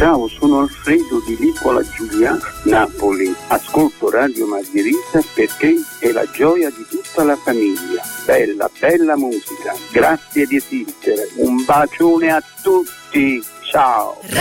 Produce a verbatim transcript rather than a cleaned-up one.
Ciao, sono Alfredo di Nicola Giulia, Napoli. Ascolto Radio Margherita perché è la gioia di tutta la famiglia. Bella, bella musica. Grazie di esistere. Un bacione a tutti. Ciao.